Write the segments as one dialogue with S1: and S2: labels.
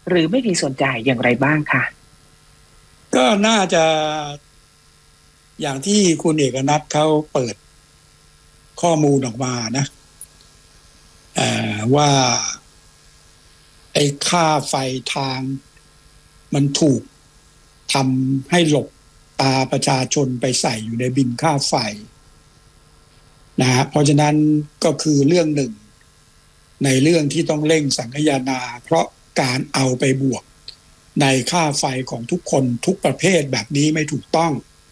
S1: หรือไม่มีส่วนจ่ายอย่างไรบ้างคะ
S2: ก็น่าจะอย่างที่คุณเอกนัทเขาเปิดข้อมูลออกมานะว่าไอ้ค่าไฟทางมันถูกทำให้หลบตาประชาชนไปใส่อยู่ในบินค่าไฟนะฮะเพราะฉะนั้นก็คือเรื่องหนึ่งในเรื่องที่ต้องเร่งสังคายนาเพราะการเอาไปบวกในค่าไฟของทุกคนทุกประเภทแบบนี้ไม่ถูกต้อง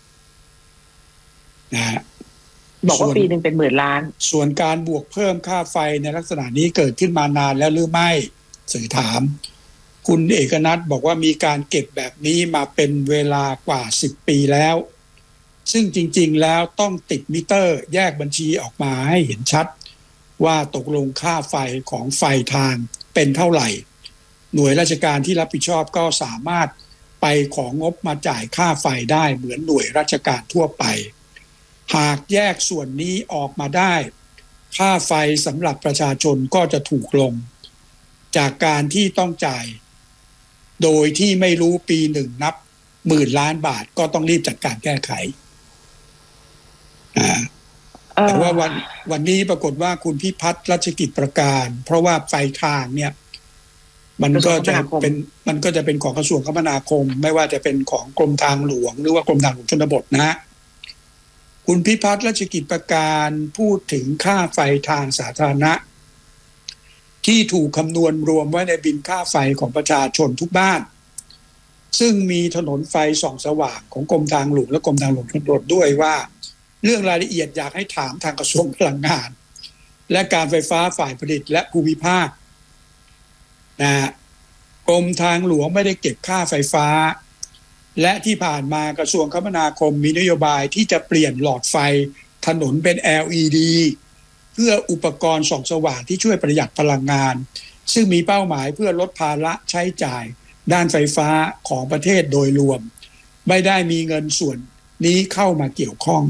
S2: นะฮะ
S1: บอกว่าปีนึงเป็น10,000 ล้าน
S2: ส่วนการบวกเพิ่มค่าไฟในลักษณะนี้เกิดขึ้นมานานแล้วหรือไม่สื่อถามคุณเอกนัทบอกว่ามีการเก็บแบบนี้มาเป็นเวลากว่า10 ปีแล้วซึ่งจริงๆแล้วต้องติดมิเตอร์แยกบัญชีออกมาให้เห็นชัดว่าตกลงค่าไฟของไฟทางเป็นเท่าไหร่หน่วยราชการที่รับผิดชอบก็สามารถไปของงบมาจ่ายค่าไฟได้เหมือนหน่วยราชการทั่วไปหากแยกส่วนนี้ออกมาได้ค่าไฟสำหรับประชาชนก็จะถูกลงจากการที่ต้องจ่ายโดยที่ไม่รู้ปีหนึ่งนับ10,000 ล้านบาทก็ต้องรีบจัดการแก้ไขแต่ว่าวันนี้ปรากฏว่าคุณพิพัฒน์รัชกิจประการเพราะว่าไฟทางเนี่ยมันก็จะเป็นของกระทรวงคมนาคมไม่ว่าจะเป็นของกรมทางหลวงหรือว่ากรมทางหลวงชนบทนะคุณพิพัฒน์รัชกิจประการพูดถึงค่าไฟทางสาธารณะที่ถูกคำนวณรวมไว้ในบิลค่าไฟของประชาชนทุกบ้านซึ่งมีถนนไฟส่องสว่างของกรมทางหลวงและกรมทางหลวงชนบทด้วยว่าเรื่องรายละเอียดอยากให้ถามทางกระทรวงพลังงานและการไฟฟ้าฝ่ายผลิตและภูมิภาคนะกรมทางหลวงไม่ได้เก็บค่าไฟฟ้าและที่ผ่านมากระทรวงคมนาคมมีนโยบายที่จะเปลี่ยนหลอดไฟถนนเป็น LED เพื่ออุปกรณ์ส่องสว่างที่ช่วยประหยัดพลังงานซึ่งมีเป้าหมายเพื่อลดภาระใช้จ่ายด้านไฟฟ้าของประเทศโดยรวมไม่ได้มีเงินส่วนนี้เข้ามาเกี่ยวข้อง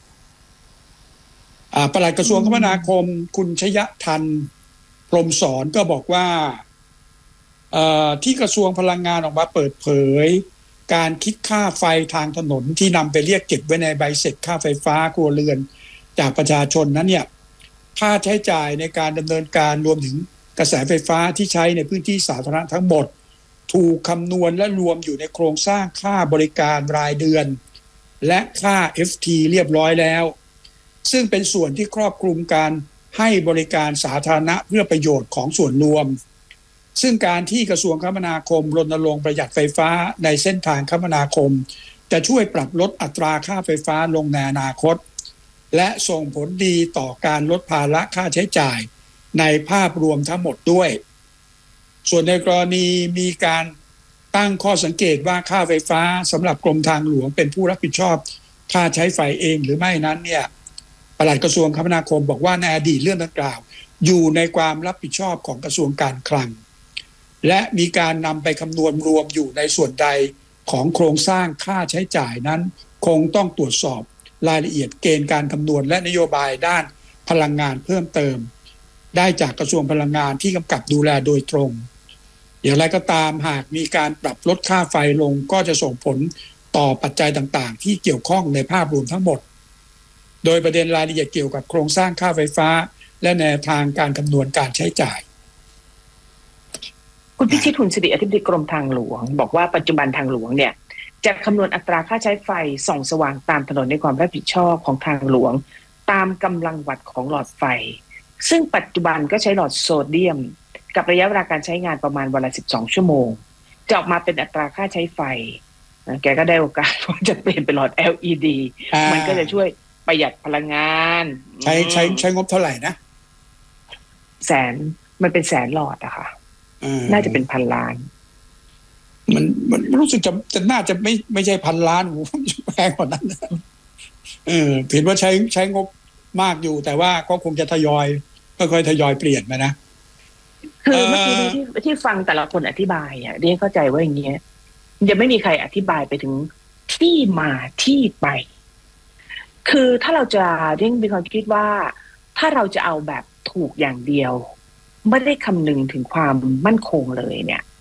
S2: ปลัดกระทรวงคมนาคมคุณชยทันพรหมสอนก็บอกว่าที่กระทรวงพลังงานออกมาเปิดเผยการคิดค่าไฟทางถนนที่นำไปเรียกเก็บไว้ในใบเสร็จค่าไฟฟ้าครัวเรือนจากประชาชนนั้นเนี่ยค่าใช้จ่ายในการดำเนินการรวมถึงกระแสไฟฟ้าที่ใช้ในพื้นที่สาธารณะทั้งหมดถูกคำนวณและรวมอยู่ในโครงสร้างค่าบริการรายเดือนและค่า FT เรียบร้อยแล้วซึ่งเป็นส่วนที่ครอบคลุมการให้บริการสาธารณะเพื่อประโยชน์ของส่วนรวมซึ่งการที่กระทรวงคมนาคมรณรงค์ประหยัดไฟฟ้าในเส้นทางคมนาคมจะช่วยปรับลดอัตราค่าไฟฟ้าลงในอนาคตและส่งผลดีต่อการลดภาระค่าใช้จ่ายในภาพรวมทั้งหมดด้วยส่วนในกรณีมีการตั้งข้อสังเกตว่าค่าไฟฟ้าสำหรับกรมทางหลวงเป็นผู้รับผิดชอบค่าใช้ไฟเองหรือไม่นั้นเนี่ยปลัดกระทรวงคมนาคมบอกว่าในอดีตเรื่องดังกล่าวอยู่ในความรับผิดชอบของกระทรวงการคลังและมีการนำไปคำนวณรวมอยู่ในส่วนใดของโครงสร้างค่าใช้จ่ายนั้นคงต้องตรวจสอบรายละเอียดเกณฑ์การคำนวณและนโยบายด้านพลังงานเพิ่มเติมได้จากกระทรวงพลังงานที่กำกับดูแลโดยตรงอย่างไรก็ตามหากมีการปรับลดค่าไฟลงก็จะส่งผลต่อปัจจัยต่างๆที่เกี่ยวข้องในภาพรวมทั้งหมดโดยประเด็นรายละเอียดเกี่ยวกับโครงสร้างค่าไฟฟ้าและแนวทางการคำนวณการใช้จ่าย
S1: คุณพิชิต หุ่นสิริอธิบดีกรมทางหลวงบอกว่าปัจจุบันทางหลวงเนี่ยจะคำนวณอัตราค่าใช้ไฟส่องสว่างตามถนนในความรับผิดชอบของทางหลวงตามกำลังวัตต์ของหลอดไฟซึ่งปัจจุบันก็ใช้หลอดโซเดียมกับระยะเวลาการใช้งานประมาณวันละ12 ชั่วโมงจะออกมาเป็นอัตราค่าใช้ไฟแกก็ได้โอกาสว่าจะเปลี่ยนเป็นหลอด LED มันก็จะช่วยประหยัดพลังงาน
S2: ใช้งบเท่าไหร่นะ
S1: มันเป็น100,000 หลอดอะค่ะน่าจะเป็น1,000 ล้าน
S2: มันรู้สึกจะน่าจะไม่ใช่1,000 ล้านแพงกว่านั้นเห็นว่าใช้งบมากอยู่แต่ว่าก็คงจะทยอยค่อยๆทยอยเปลี่ยนมานะ
S1: คือเมื่อกี้ที่ฟังแต่ละคนอธิบายอ่ะเรียนเข้าใจว่าอย่างเงี้ยยังไม่มีใครอธิบายไปถึงที่มาที่ไปคือถ้าเราจะเรียกมีความคิดว่าถ้าเราจะเอาแบบถูกอย่างเดียวไม่ได้คำนึงถึงความมั่นคงเลยเนี่ย